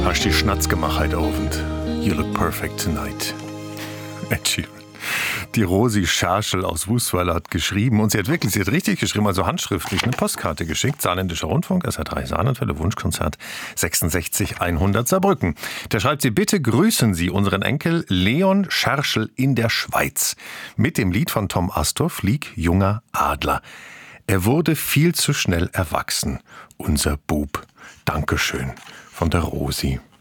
Hast die Schnatz gemacht heute Abend. You look perfect tonight. Ed Sheeran. Die Rosi Scherschel aus Wusweiler hat geschrieben, und sie hat richtig geschrieben, also handschriftlich, eine Postkarte geschickt. Saarländischer Rundfunk, SR3 Saarlandwelle, Wunschkonzert 66100 Saarbrücken. Da schreibt sie: Bitte grüßen Sie unseren Enkel Leon Scherschel in der Schweiz. Mit dem Lied von Tom Astor, Flieg, junger Adler. Er wurde viel zu schnell erwachsen, unser Bub. Dankeschön. Von der Rosi.